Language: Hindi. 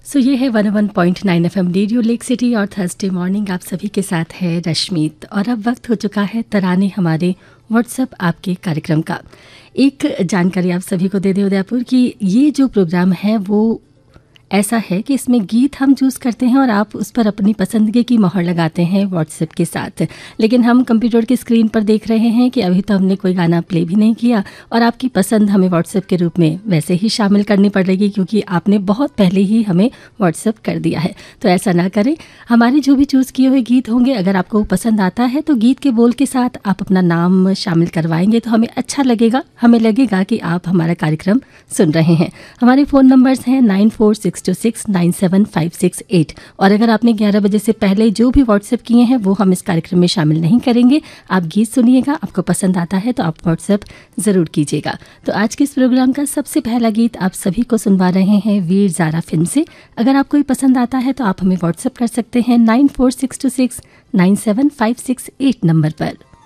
ये है 101.9 एफएम रेडियो लेक सिटी और थर्सडे मॉर्निंग आप सभी के साथ है रश्मित। और अब वक्त हो चुका है तराने हमारे व्हाट्सएप आपके कार्यक्रम का। एक जानकारी आप सभी को दे दें उदयपुर की, ये जो प्रोग्राम है वो ऐसा है कि इसमें गीत हम चूज़ करते हैं और आप उस पर अपनी पसंदगी की मोहर लगाते हैं व्हाट्सएप के साथ। लेकिन हम कंप्यूटर की स्क्रीन पर देख रहे हैं कि अभी तो हमने कोई गाना प्ले भी नहीं किया और आपकी पसंद हमें व्हाट्सएप के रूप में वैसे ही शामिल करनी पड़ेगी, क्योंकि आपने बहुत पहले ही हमें व्हाट्सएप कर दिया है। तो ऐसा ना करें, हमारे जो भी चूज़ किए हुए गीत होंगे अगर आपको पसंद आता है तो गीत के बोल के साथ आप अपना नाम शामिल करवाएंगे तो हमें अच्छा लगेगा, हमें लगेगा कि आप हमारा कार्यक्रम सुन रहे हैं। हमारे फ़ोन नंबर्स हैं 9462697568 और अगर आपने 11 बजे से पहले जो भी व्हाट्सएप किए हैं वो हम इस कार्यक्रम में शामिल नहीं करेंगे। आप गीत सुनिएगा, आपको पसंद आता है तो आप व्हाट्सएप ज़रूर कीजिएगा। तो आज के इस प्रोग्राम का सबसे पहला गीत आप सभी को सुनवा रहे हैं वीर ज़ारा फिल्म से। अगर आपको ये पसंद आता है तो आप हमें व्हाट्सएप कर सकते हैं 9462697568 नंबर पर।